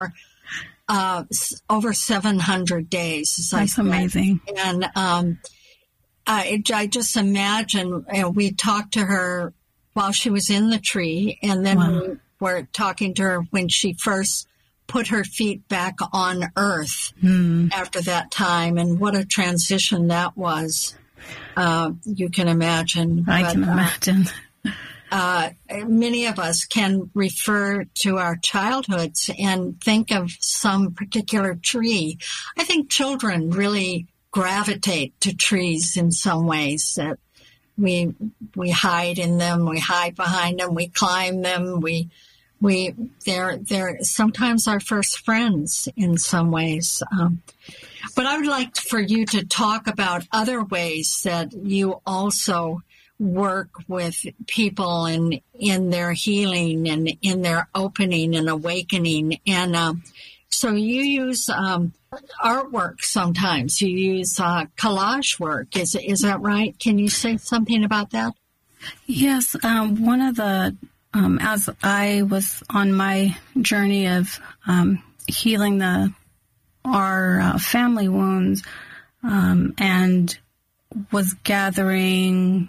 over 700 days. That's amazing. And I just imagine, we talked to her while she was in the tree, and then we were talking to her when she first put her feet back on earth after that time, and what a transition that was. You can imagine. I can imagine. Many of us can refer to our childhoods and think of some particular tree. I think children really gravitate to trees in some ways, that we hide in them, we hide behind them, we climb them, they're sometimes our first friends in some ways. But I would like for you to talk about other ways that you also work with people in their healing and in their opening and awakening. And so you use artwork sometimes. You use collage work. Is that right? Can you say something about that? Yes. One of the, as I was on my journey of healing our family wounds, and was gathering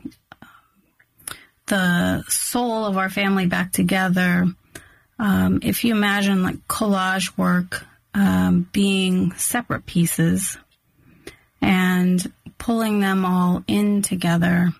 the soul of our family back together. If you imagine like collage work being separate pieces and pulling them all in together,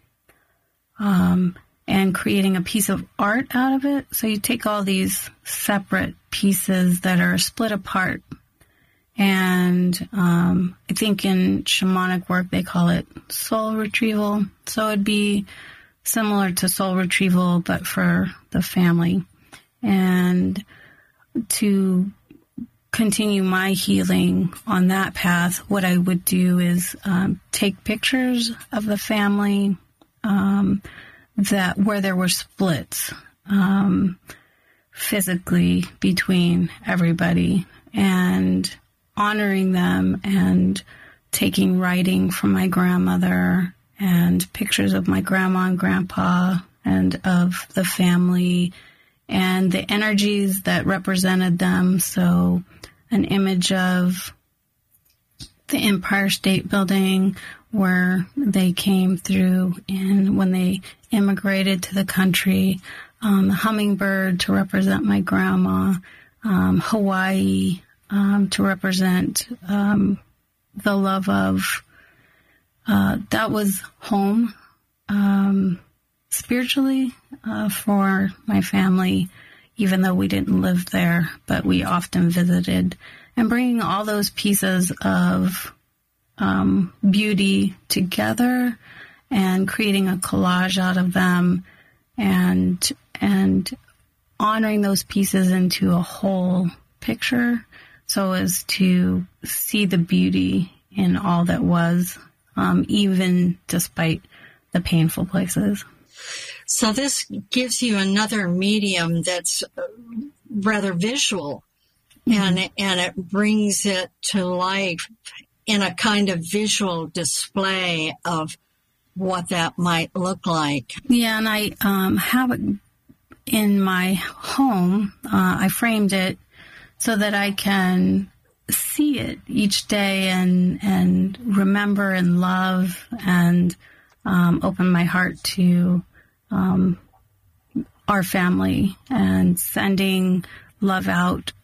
and creating a piece of art out of it. So you take all these separate pieces that are split apart. And I think in shamanic work, they call it soul retrieval. So it'd be similar to soul retrieval, but for the family. And to continue my healing on that path, what I would do is take pictures of the family where there were splits physically between everybody, and honoring them, and taking writing from my grandmother and pictures of my grandma and grandpa and of the family and the energies that represented them. So an image of the Empire State Building where they came through when they immigrated to the country, the hummingbird to represent my grandma, Hawaii to represent the love of, that was home spiritually for my family, even though we didn't live there, but we often visited. And bringing all those pieces of beauty together and creating a collage out of them, and honoring those pieces into a whole picture, so as to see the beauty in all that was, even despite the painful places. So this gives you another medium that's rather visual, and it brings it to life in a kind of visual display of what that might look like. Yeah, and I have it in my home. I framed it so that I can see it each day and remember and love and open my heart to our family and sending love out,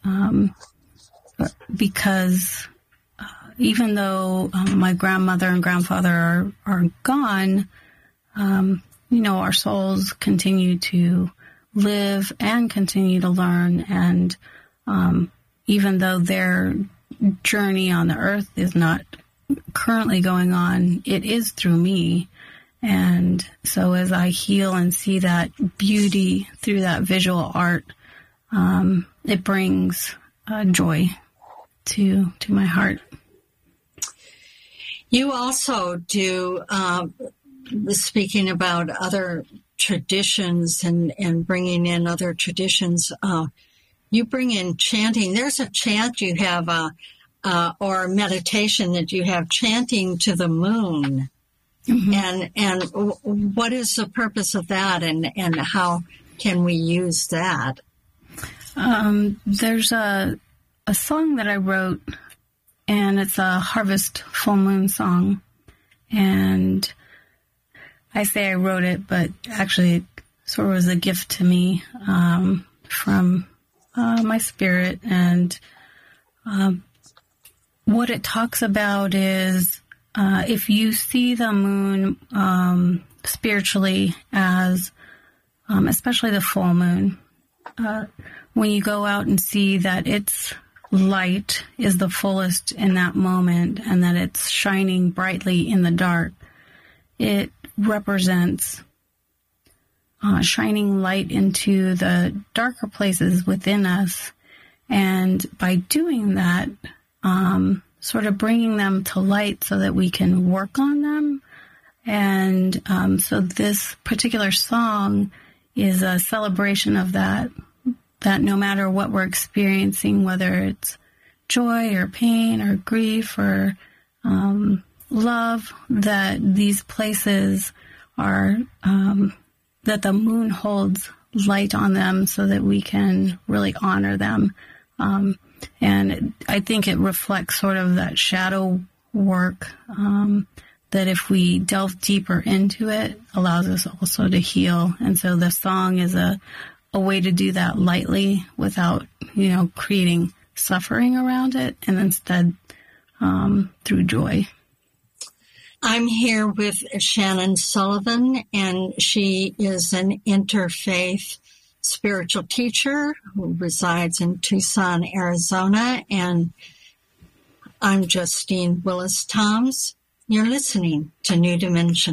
because even though my grandmother and grandfather are gone, our souls continue to live and continue to learn. And even though their journey on the earth is not currently going on, it is through me. And so as I heal and see that beauty through that visual art, it brings joy to my heart. You also do, speaking about other traditions and bringing in other traditions, you bring in chanting. There's a chant you have, or meditation that you have, chanting to the moon. Mm-hmm. And what is the purpose of that, and how can we use that? There's a a song that I wrote, and it's a harvest full moon song. And I say I wrote it, but actually it sort of was a gift to me from my spirit. And what it talks about is if you see the moon spiritually as, especially the full moon, when you go out and see that its light is the fullest in that moment and that it's shining brightly in the dark, it represents shining light into the darker places within us. And by doing that, sort of bringing them to light so that we can work on them. And so this particular song is a celebration of that no matter what we're experiencing, whether it's joy or pain or grief or love, that these places are, that the moon holds light on them so that we can really honor them. And I think it reflects sort of that shadow work that if we delve deeper into it, allows us also to heal. And so the song is a way to do that lightly without, creating suffering around it, and instead through joy. I'm here with Shannon Sullivan, and she is an interfaith spiritual teacher who resides in Tucson, Arizona, and I'm Justine Willis-Toms. You're listening to New Dimension.